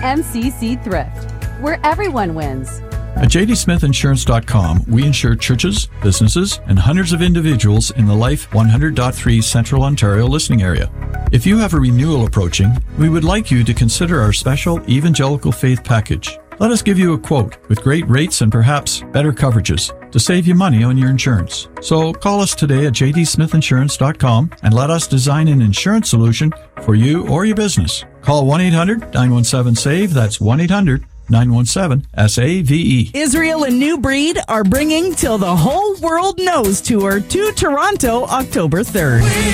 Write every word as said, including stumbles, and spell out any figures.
M C C Thrift, where everyone wins. At J D Smith Insurance dot com, we insure churches, businesses, and hundreds of individuals in the Life one hundred point three Central Ontario listening area. If you have a renewal approaching, we would like you to consider our special Evangelical Faith package. Let us give you a quote with great rates and perhaps better coverages to save you money on your insurance. So call us today at J D Smith Insurance dot com and let us design an insurance solution for you or your business. Call one eight hundred nine one seven SAVE. That's one eight hundred nine one seven S A V E. Israel and New Breed are bringing Till the Whole World Knows tour to Toronto October third.